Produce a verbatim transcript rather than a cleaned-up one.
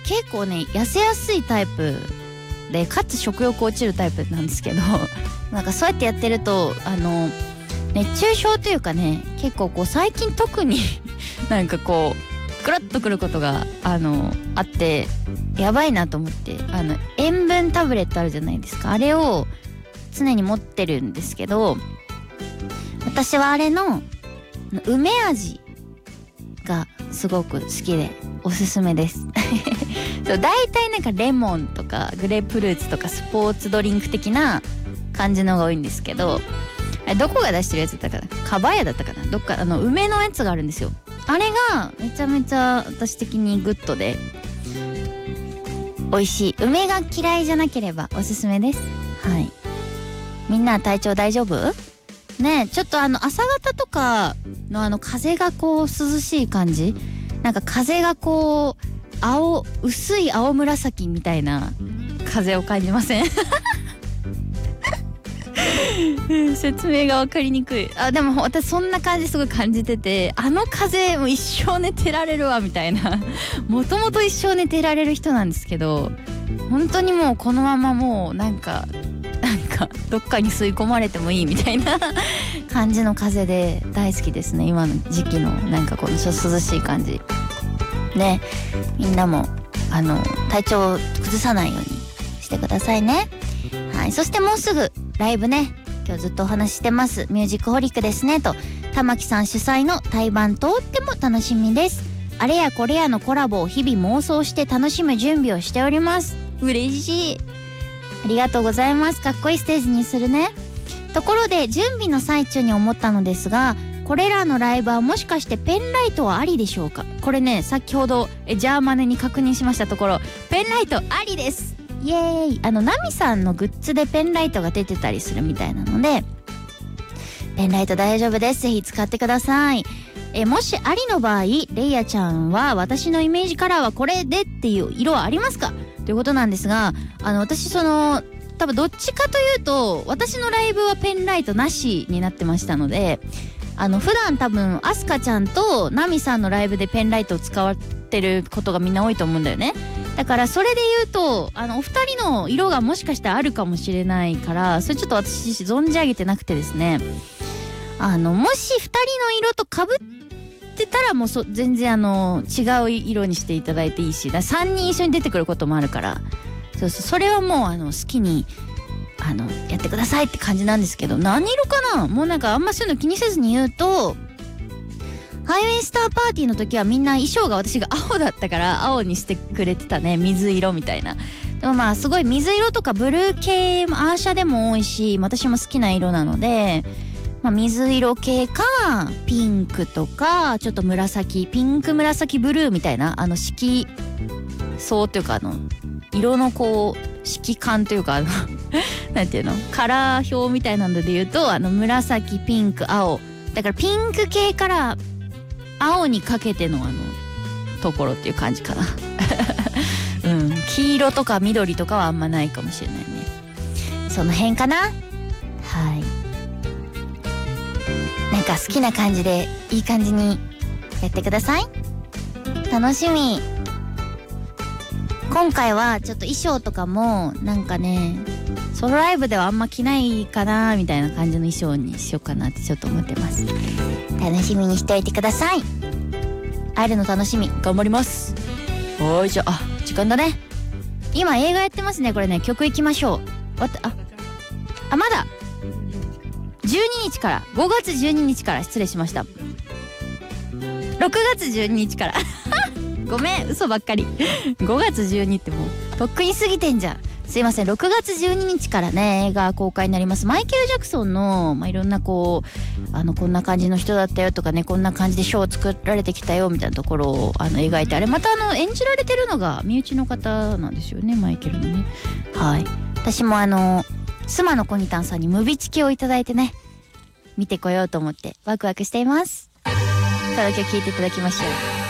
結構ね痩せやすいタイプで、かつ食欲落ちるタイプなんですけどなんかそうやってやってるとあの熱中症というかね、結構こう最近特になんかこうグラッとくることがあのあってやばいなと思って、あの塩分タブレットあるじゃないですか、あれを常に持ってるんですけど、私はあれの梅味がすごく好きでおすすめですそう大体なんかレモンとかグレープフルーツとかスポーツドリンク的な感じのが多いんですけど、どこが出してるやつだったかな、かばやだったかな、どっかあの梅のやつがあるんですよ。あれがめちゃめちゃ私的にグッドで美味しい。梅が嫌いじゃなければおすすめです。はい。みんな体調大丈夫？ねえ、ちょっとあの朝方とかのあの風がこう涼しい感じ、なんか風がこう青薄い青紫みたいな風を感じません説明が分かりにくい。あ、でも私そんな感じすごい感じてて、あの風もう一生寝てられるわみたいなもともと一生寝てられる人なんですけど、本当にもうこのままもうなんかなんかどっかに吸い込まれてもいいみたいな感じの風で大好きですね、今の時期のなんかこのちょっと涼しい感じね。みんなもあの体調を崩さないようにしてくださいね。はい。そしてもうすぐライブね、今日ずっとお話ししてますミュージックホリックですねと玉木さん主催の対バンとっても楽しみです。あれやこれやのコラボを日々妄想して楽しむ準備をしております。嬉しい、ありがとうございます。かっこいいステージにするね。ところで準備の最中に思ったのですが、これらのライブはもしかしてペンライトはありでしょうか。これね、先ほどえジャーマネに確認しましたところ、ペンライトありです。イエーイ。あのナミさんのグッズでペンライトが出てたりするみたいなので、ペンライト大丈夫です。ぜひ使ってください。えもしありの場合、レイヤちゃんは私のイメージカラーはこれでっていう色はありますかということなんですが、あの私その多分どっちかというと私のライブはペンライトなしになってましたので、あの普段多分アスカちゃんとナミさんのライブでペンライトを使ってることがみんな多いと思うんだよね。だからそれで言うとあのお二人の色がもしかしてあるかもしれないから、それちょっと私自身存じ上げてなくてですね、あのもし二人の色と被ってたらもうそ全然あの違う色にしていただいていいし、ださんにん一緒に出てくることもあるから、そうそう、それはもうあの好きにあのやってくださいって感じなんですけど、何色かな、もうなんかあんまそういうの気にせずに言うと、ハイウェイスターパーティーの時はみんな衣装が私が青だったから青にしてくれてたね、水色みたいな。でもまあすごい水色とかブルー系もアーシャでも多いし、私も好きな色なので、まあ、水色系かピンクとかちょっと紫、ピンク紫ブルーみたいな、あの色相というかあの色のこう色感というかあのなんていうの、カラー表みたいなので言うと、あの紫、ピンク、青だからピンク系から青にかけてのあのところっていう感じかなうん、黄色とか緑とかはあんまないかもしれないね。その辺かな。はい、なんか好きな感じでいい感じにやってください。楽しみ。今回はちょっと衣装とかもなんかね、ソロライブではあんま着ないかなみたいな感じの衣装にしようかなってちょっと思ってます。楽しみにしておいてください。会えるの楽しみ、頑張ります。おーい、じゃあ、あ、時間だね。今映画やってますね。これね、曲いきましょう。わたああまだじゅうににちから、ごがつじゅうににちから、失礼しました、ろくがつじゅうににちからごめん、嘘ばっかりごがつじゅうにってもうとっくに過ぎてんじゃん。すいません。ろくがつじゅうににちからね、映画公開になります。マイケル・ジャクソンの、まあ、いろんなこうあのこんな感じの人だったよとかね、こんな感じでショーを作られてきたよみたいなところをあの描いて、あれまたあの演じられてるのが身内の方なんですよね、マイケルのね。はい、私もあの妻のコニタンさんにムビチケをいただいてね、見てこようと思ってワクワクしています。それだけ聞いていただきましょう。